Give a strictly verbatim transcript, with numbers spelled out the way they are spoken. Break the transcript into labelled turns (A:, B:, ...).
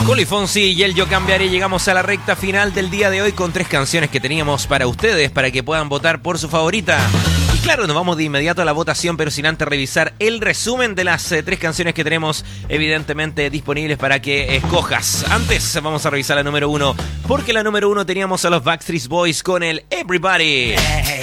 A: Con Fonsi y el Yo Cambiaré llegamos a la recta final del día de hoy con tres canciones que teníamos para ustedes, para que puedan votar por su favorita. Y claro, nos vamos de inmediato a la votación, pero sin antes revisar el resumen de las eh, tres canciones que tenemos evidentemente disponibles para que escojas. Antes vamos a revisar la número uno, porque la número uno teníamos a los Backstreet Boys con el Everybody.
B: Hey,